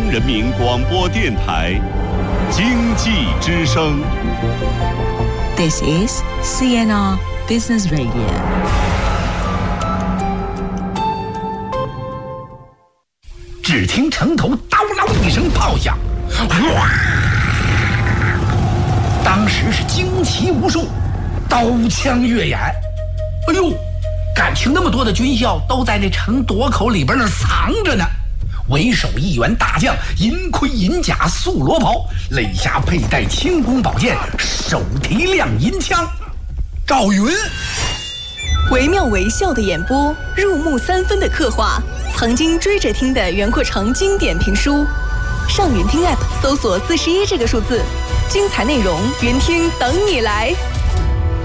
人民广播电台经济之声。 This is CNR Business Radio。 只听城头刀嗷一声炮响，哗！当时是旌旗无数，刀枪跃眼。哎呦，感情那么多的军校都在那城垛口里边那藏着呢。为首一员大将，银盔银甲素罗袍，肋下佩戴轻弓宝剑，手提亮银枪。赵云， 惟妙惟肖的演播，入木三分的刻画，曾经追着听的袁阔成经典评书。上云听 App 搜索41这个数字，精彩内容，云听等你来。